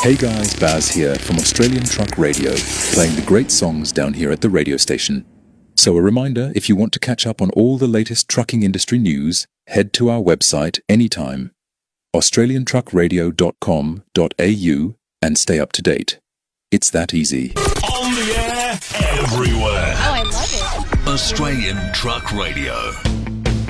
Hey guys, Baz here from Australian Truck Radio, playing the great songs down here at the radio station. So a reminder, if you want to catch up on all the latest trucking industry news, head to our website anytime, australiantruckradio.com.au, and stay up to date. It's that easy. On the air, everywhere. Oh, I love it. Australian Truck Radio.